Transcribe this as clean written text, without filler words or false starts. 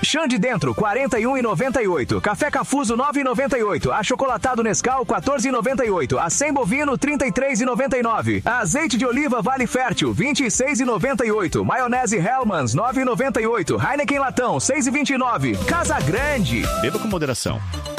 Xande Dentro, 41,98. Café Cafuso, 9,98. Achocolatado Nescau, 14,98. Acém Bovino, 33,99. Azeite de oliva Vale Fértil, 26,98. Maionese Hellmann's, 9,98. Heineken Latão, 6,29. Casa Grande. Beba com moderação.